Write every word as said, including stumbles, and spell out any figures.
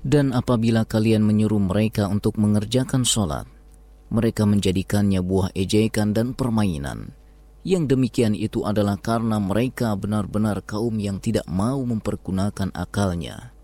Dan apabila kalian menyuruh mereka untuk mengerjakan sholat, mereka menjadikannya buah ejekan dan permainan. Yang demikian itu adalah karena mereka benar-benar kaum yang tidak mau mempergunakan akalnya.